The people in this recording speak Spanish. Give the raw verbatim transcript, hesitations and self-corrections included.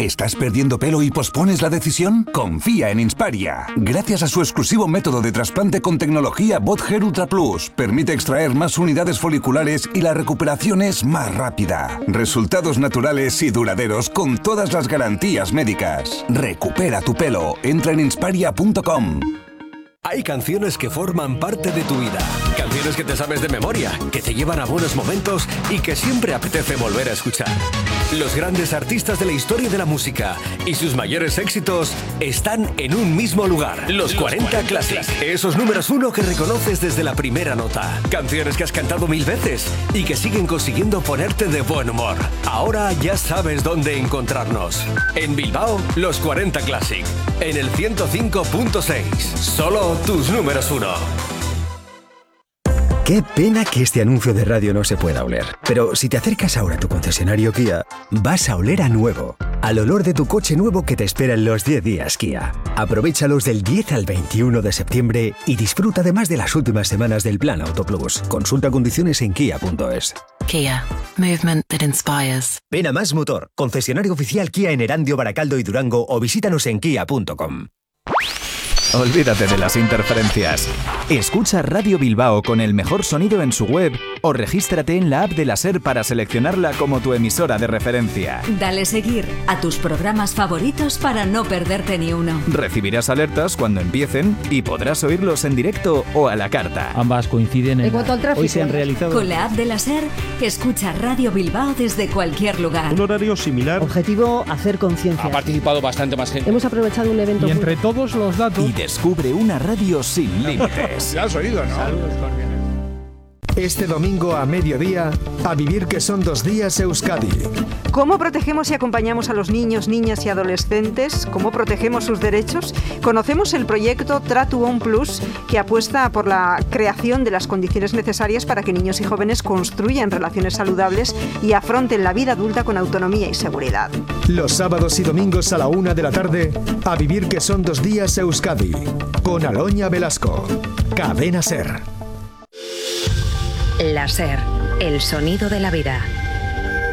¿Estás perdiendo pelo y pospones la decisión? Confía en Insparia. Gracias a su exclusivo método de trasplante con tecnología BotHair Ultra Plus, permite extraer más unidades foliculares y la recuperación es más rápida. Resultados naturales y duraderos con todas las garantías médicas. Recupera tu pelo. Entra en insparia punto com. Hay canciones que forman parte de tu vida. Canciones que te sabes de memoria, que te llevan a buenos momentos y que siempre apetece volver a escuchar. Los grandes artistas de la historia de la música y sus mayores éxitos están en un mismo lugar. Los cuarenta Classic. Esos números uno que reconoces desde la primera nota. Canciones que has cantado mil veces y que siguen consiguiendo ponerte de buen humor. Ahora ya sabes dónde encontrarnos. En Bilbao, Los cuarenta Classic. En el ciento cinco punto seis. Solo tus números uno. Qué pena que este anuncio de radio no se pueda oler. Pero si te acercas ahora a tu concesionario Kia, vas a oler a nuevo. Al olor de tu coche nuevo que te espera en los diez días Kia. Aprovéchalos del diez al veintiuno de septiembre y disfruta además de las últimas semanas del Plan Auto Plus. Consulta condiciones en kia punto es. Kia. Movement that inspires. Ven a Más Motor, concesionario oficial Kia en Erandio, Baracaldo y Durango o visítanos en kia punto com. Olvídate de las interferencias. Escucha Radio Bilbao con el mejor sonido en su web o regístrate en la app de la SER para seleccionarla como tu emisora de referencia. Dale seguir a tus programas favoritos para no perderte ni uno. Recibirás alertas cuando empiecen y podrás oírlos en directo o a la carta. Ambas coinciden en... En cuanto al tráfico, hoy se han realizado... Con la app de la SER, escucha Radio Bilbao desde cualquier lugar. Un horario similar. Objetivo, hacer conciencia. Ha participado bastante más gente. Hemos aprovechado un evento... Y entre todos los datos... Y descubre una radio sin límites. Ya has oído, ¿no? Saludos cordiales. Este domingo a mediodía, a vivir que son dos días Euskadi. ¿Cómo protegemos y acompañamos a los niños, niñas y adolescentes? ¿Cómo protegemos sus derechos? Conocemos el proyecto Tratu On Plus, que apuesta por la creación de las condiciones necesarias para que niños y jóvenes construyan relaciones saludables y afronten la vida adulta con autonomía y seguridad. Los sábados y domingos a la una de la tarde, a vivir que son dos días Euskadi. Con Aloña Velasco. Cadena SER. La SER, el sonido de la vida.